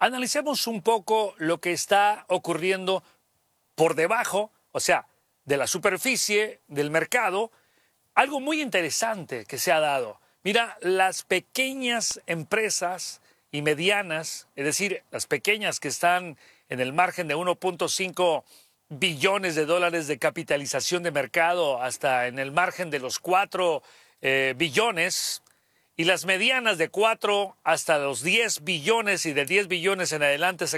analicemos un poco lo que está ocurriendo por debajo, o sea, de la superficie del mercado. Algo muy interesante que se ha dado. Mira, las pequeñas empresas y medianas, es decir, las pequeñas que están en el margen de 1.5 billones de dólares de capitalización de mercado hasta en el margen de los 4 billones, y las medianas de 4 hasta los 10 billones y de 10 billones en adelante se